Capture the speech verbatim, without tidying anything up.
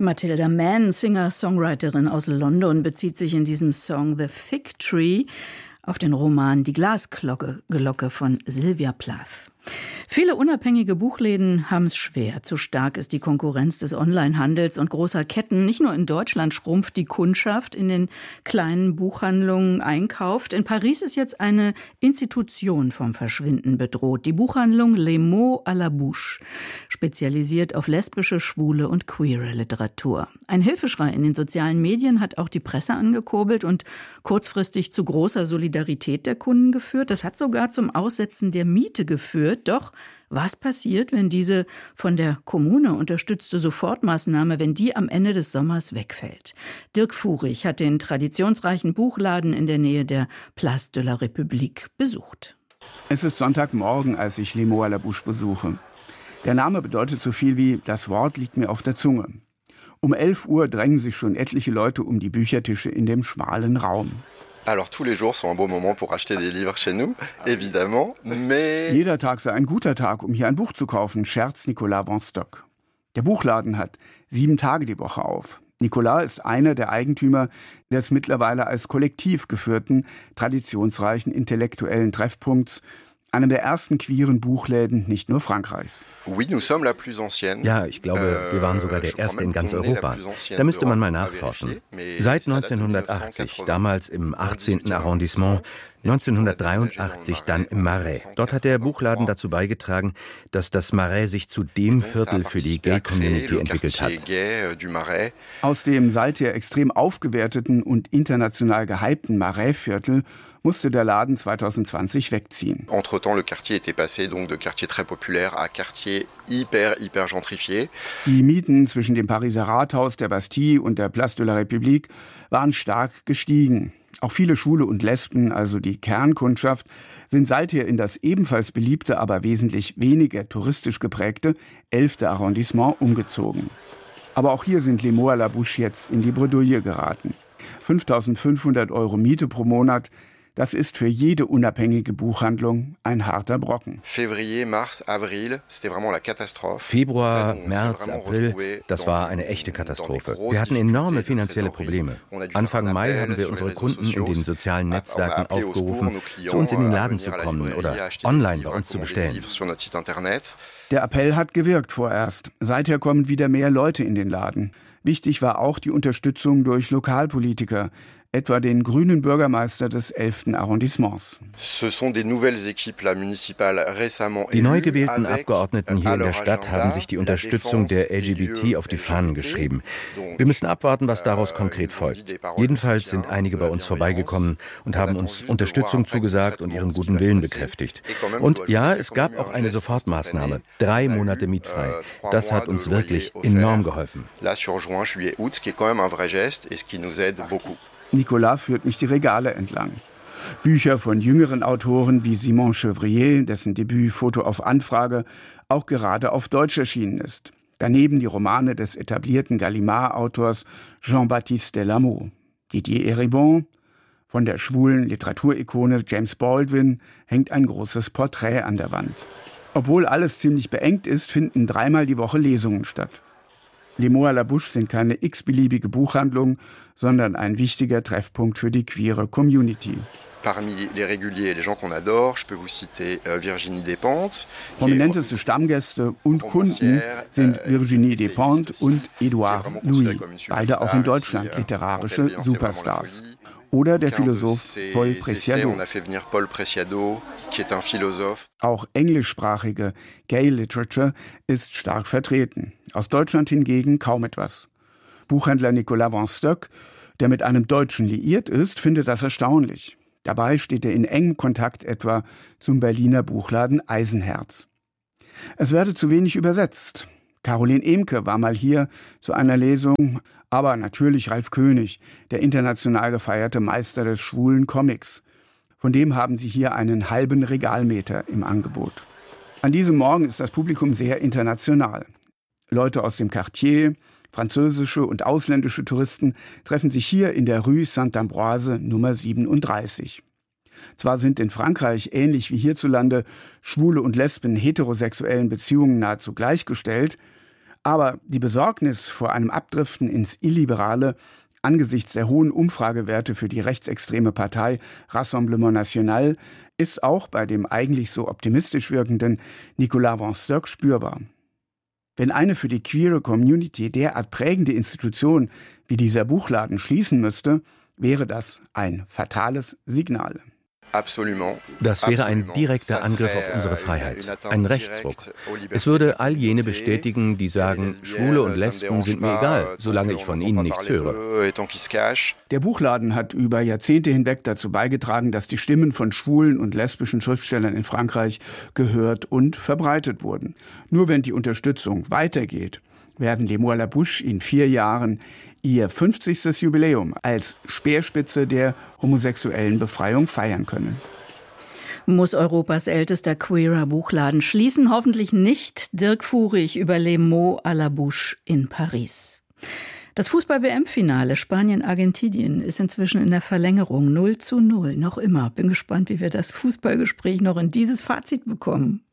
Matilda Mann, Singer-Songwriterin aus London, bezieht sich in diesem Song The Fig Tree auf den Roman Die Glasglocke Glocke von Sylvia Plath. Viele unabhängige Buchläden haben es schwer. Zu stark ist die Konkurrenz des Onlinehandels und großer Ketten. Nicht nur in Deutschland schrumpft die Kundschaft in den kleinen Buchhandlungen einkauft. In Paris ist jetzt eine Institution vom Verschwinden bedroht. Die Buchhandlung Les Mots à la Bouche, spezialisiert auf lesbische, schwule und queere Literatur. Ein Hilfeschrei in den sozialen Medien hat auch die Presse angekurbelt und kurzfristig zu großer Solidarität der Kunden geführt. Das hat sogar zum Aussetzen der Miete geführt. Doch was passiert, wenn diese von der Kommune unterstützte Sofortmaßnahme, wenn die am Ende des Sommers wegfällt? Dirk Furich hat den traditionsreichen Buchladen in der Nähe der Place de la République besucht. Es ist Sonntagmorgen, als ich Les Mots à la Bouche besuche. Der Name bedeutet so viel wie „das Wort liegt mir auf der Zunge". Um elf Uhr drängen sich schon etliche Leute um die Büchertische in dem schmalen Raum. Alors tous les jours sont un bon moment pour acheter des livres chez nous, évidemment, mais... Jeder Tag sei ein guter Tag, um hier ein Buch zu kaufen, scherzt Nicolas Van Stock. Der Buchladen hat sieben Tage die Woche auf. Nicolas ist einer der Eigentümer des mittlerweile als Kollektiv geführten, traditionsreichen intellektuellen Treffpunkts, einem der ersten queeren Buchläden nicht nur Frankreichs. Ja, ich glaube, wir waren sogar der erste in ganz Europa. Da müsste man mal nachforschen. Seit neunzehnhundertachtzig, damals im achtzehnten Arrondissement, neunzehnhundertdreiundachtzig dann im Marais. Dort hat der Buchladen dazu beigetragen, dass das Marais sich zu dem Viertel für die Gay-Community entwickelt hat. Aus dem seither extrem aufgewerteten und international gehypten Marais-Viertel musste der Laden zwanzig zwanzig wegziehen. Entre-temps, le quartier était passé donc de quartier très populaire à quartier hyper, hyper gentrifié. Die Mieten zwischen dem Pariser Rathaus, der Bastille und der Place de la République waren stark gestiegen. Auch viele Schwule und Lesben, also die Kernkundschaft, sind seither in das ebenfalls beliebte, aber wesentlich weniger touristisch geprägte elfte Arrondissement umgezogen. Aber auch hier sind Les Mots à la Bouche jetzt in die Bredouille geraten. fünftausendfünfhundert Euro Miete pro Monat, das ist für jede unabhängige Buchhandlung ein harter Brocken. Février, Mars, Avril, c'était vraiment la catastrophe. Februar, März, April, das war eine echte Katastrophe. Wir hatten enorme finanzielle Probleme. Anfang Mai haben wir unsere Kunden in den sozialen Netzwerken aufgerufen, zu uns in den Laden zu kommen oder online bei uns zu bestellen. Der Appell hat gewirkt vorerst. Seither kommen wieder mehr Leute in den Laden. Wichtig war auch die Unterstützung durch Lokalpolitiker, etwa den grünen Bürgermeister des elften Arrondissements. Die neu gewählten Abgeordneten hier in der Stadt haben sich die Unterstützung der L G B T auf die Fahnen geschrieben. Wir müssen abwarten, was daraus konkret folgt. Jedenfalls sind einige bei uns vorbeigekommen und haben uns Unterstützung zugesagt und ihren guten Willen bekräftigt. Und ja, es gab auch eine Sofortmaßnahme, drei Monate mietfrei. Das hat uns wirklich enorm geholfen. Nicolas führt mich die Regale entlang. Bücher von jüngeren Autoren wie Simon Chevrier, dessen Debüt Foto auf Anfrage auch gerade auf Deutsch erschienen ist. Daneben die Romane des etablierten Gallimard-Autors Jean-Baptiste Delamot. Didier Eribon, von der schwulen Literaturirikone James Baldwin hängt ein großes Porträt an der Wand. Obwohl alles ziemlich beengt ist, finden dreimal die Woche Lesungen statt. Les Mots à la Bouche sind keine x-beliebige Buchhandlung, sondern ein wichtiger Treffpunkt für die queere Community. Parmi les réguliers et les gens qu'on adore, je peux vous citer Virginie Despentes. Prominenteste Stammgäste und Kunden sind Virginie Despentes und Édouard Louis, beide auch in Deutschland literarische Superstars. Oder der Philosoph Paul Preciado. Auch englischsprachige Gay Literature ist stark vertreten. Aus Deutschland hingegen kaum etwas. Buchhändler Nicolas Van Stock, der mit einem Deutschen liiert ist, findet das erstaunlich. Dabei steht er in engem Kontakt etwa zum Berliner Buchladen Eisenherz. Es werde zu wenig übersetzt. Caroline Emke war mal hier zu einer Lesung, aber natürlich Ralf König, der international gefeierte Meister des schwulen Comics. Von dem haben sie hier einen halben Regalmeter im Angebot. An diesem Morgen ist das Publikum sehr international. Leute aus dem Quartier, französische und ausländische Touristen treffen sich hier in der Rue Saint-Ambroise Nummer siebenunddreißig. Zwar sind in Frankreich, ähnlich wie hierzulande, Schwule und Lesben heterosexuellen Beziehungen nahezu gleichgestellt, Aber die Besorgnis vor einem Abdriften ins Illiberale angesichts der hohen Umfragewerte für die rechtsextreme Partei Rassemblement National ist auch bei dem eigentlich so optimistisch wirkenden Nicolas van Stöck spürbar. Wenn eine für die queere Community derart prägende Institution wie dieser Buchladen schließen müsste, wäre das ein fatales Signal. Das wäre ein direkter Angriff auf unsere Freiheit, ein Rechtsruck. Es würde all jene bestätigen, die sagen, Schwule und Lesben sind mir egal, solange ich von ihnen nichts höre. Der Buchladen hat über Jahrzehnte hinweg dazu beigetragen, dass die Stimmen von schwulen und lesbischen Schriftstellern in Frankreich gehört und verbreitet wurden. Nur wenn die Unterstützung weitergeht, werden Les Mots à la Bouche in vier Jahren ihr fünfzigstes Jubiläum als Speerspitze der homosexuellen Befreiung feiern können. Muss Europas ältester queerer Buchladen schließen? Hoffentlich nicht. Dirk Furich über Les Mots à la Bouche in Paris. Das Fußball-W M-Finale Spanien-Argentinien ist inzwischen in der Verlängerung null zu null, noch immer. Bin gespannt, wie wir das Fußballgespräch noch in dieses Fazit bekommen.